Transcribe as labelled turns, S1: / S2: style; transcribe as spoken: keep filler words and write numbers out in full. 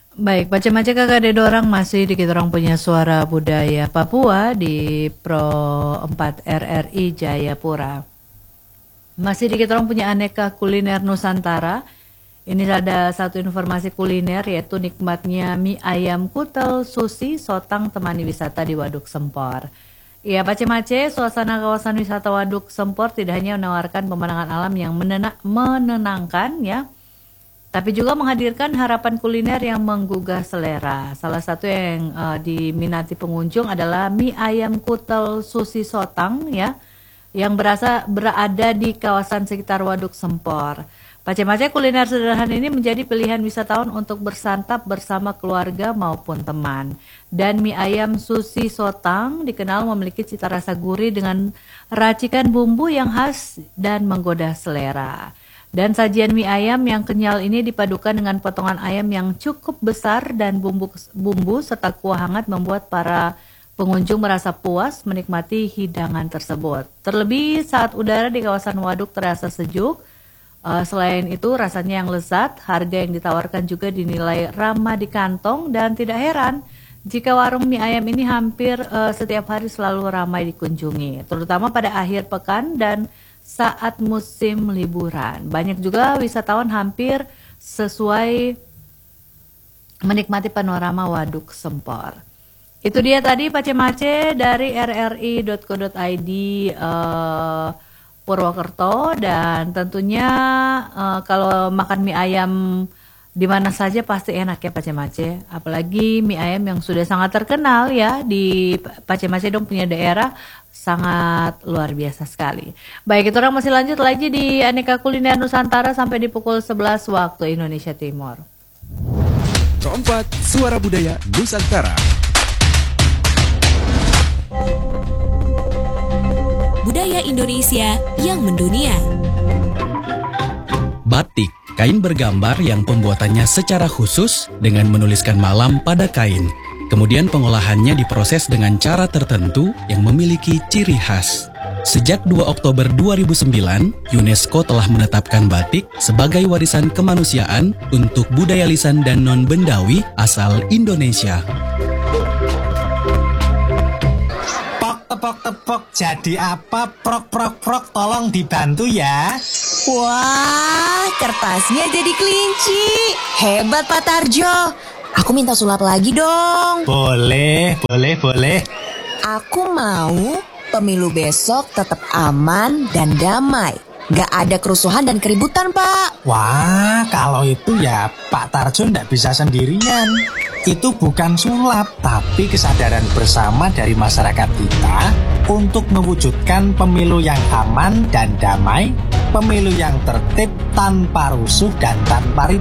S1: Baik, macam-macam kakak ada orang masih di kita orang punya suara budaya Papua di Pro empat R R I Jayapura. Masih di kita orang punya aneka kuliner Nusantara. Ini ada satu informasi kuliner yaitu nikmatnya mie ayam kutel sushi sotang temani wisata di Waduk Sempor. Ya, Pace-Mace, suasana kawasan wisata Waduk Sempor tidak hanya menawarkan pemandangan alam yang menena- menenangkan ya, tapi juga menghadirkan harapan kuliner yang menggugah selera. Salah satu yang uh, diminati pengunjung adalah mie ayam kutel sushi sotang ya, yang berasa berada di kawasan sekitar Waduk Sempor. Pace-Mace, kuliner sederhana ini menjadi pilihan wisatawan untuk bersantap bersama keluarga maupun teman. Dan mie ayam sushi sotang dikenal memiliki cita rasa gurih dengan racikan bumbu yang khas dan menggoda selera. Dan sajian mie ayam yang kenyal ini dipadukan dengan potongan ayam yang cukup besar dan bumbu bumbu serta kuah hangat membuat para pengunjung merasa puas menikmati hidangan tersebut. Terlebih saat udara di kawasan waduk terasa sejuk. Uh, selain itu rasanya yang lezat, harga yang ditawarkan juga dinilai ramah di kantong dan tidak heran jika warung mie ayam ini hampir uh, setiap hari selalu ramai dikunjungi, terutama pada akhir pekan dan saat musim liburan. Banyak juga wisatawan hampir sesuai menikmati panorama Waduk Sempor. Itu dia tadi Pace-Mace dari r r i dot co dot i d uh, Purwokerto, dan tentunya uh, kalau makan mie ayam di mana saja pasti enak ya Pace-Mace. Apalagi mie ayam yang sudah sangat terkenal ya di Pace-Mace dong punya daerah, sangat luar biasa sekali. Baik, itu orang masih lanjut lagi di Aneka Kuliner Nusantara sampai di pukul sebelas waktu Indonesia Timur.
S2: Keempat, Suara Budaya Nusantara.
S3: Budaya Indonesia yang mendunia.
S4: Batik, kain bergambar yang pembuatannya secara khusus dengan menuliskan malam pada kain. Kemudian pengolahannya diproses dengan cara tertentu yang memiliki ciri khas. Sejak dua Oktober dua ribu sembilan, UNESCO telah menetapkan batik sebagai warisan kemanusiaan untuk budaya lisan dan non-bendawi asal Indonesia.
S5: Tepok-tepok jadi apa? Prok-prok-prok, tolong dibantu ya.
S6: Wah, kertasnya jadi kelinci. Hebat Pak Tarjo. Aku minta sulap lagi dong.
S5: Boleh, boleh, boleh.
S6: Aku mau pemilu besok tetap aman dan damai. Gak ada kerusuhan dan keributan, Pak.
S5: Wah, kalau itu ya Pak Tarjo nggak bisa sendirian. Itu bukan sulap, tapi kesadaran bersama dari masyarakat kita untuk mewujudkan pemilu yang aman dan damai, pemilu yang tertib tanpa rusuh dan tanpa ribut.